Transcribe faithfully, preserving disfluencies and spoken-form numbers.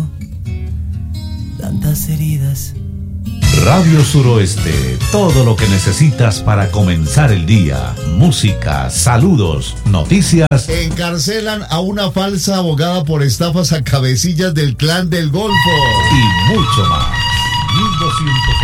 tengo tantas heridas. Radio Suroeste, todo lo que necesitas para comenzar el día. Música, saludos, noticias. Encarcelan a una falsa abogada por estafas a cabecillas del Clan del Golfo. Y mucho más. mil doscientos